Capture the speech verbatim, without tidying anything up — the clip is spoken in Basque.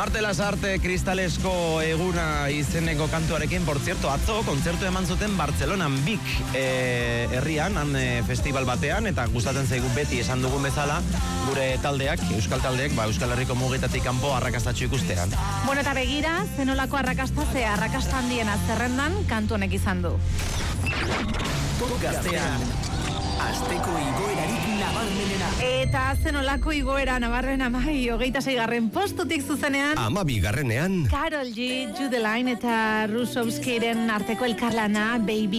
Marte Lasarte kristalesko eguna izeneko kantuarekin, por cierto, atzo kontzertu eman zuten Bartzelonan Bik e, herrian, han e, festival batean, eta gustatzen zaigu beti esan dugun bezala, gure taldeak, euskal taldeak, ba, Euskal Herriko mugitatik kanpo arrakastatxo ikustean. Bueno, eta begira, zenolako arrakastatzea, arrakasta handiena zerrendan kantu honek izan du. Top Gaztean, asteko igoerarik nabarmenena. Eta zenolako igoera nabarrena mai, hogeita seigarren postutik zuzenean. Ama bigarrenean. Karol G, Jude Line eta Rusovskiren arteko elkarlana, Baby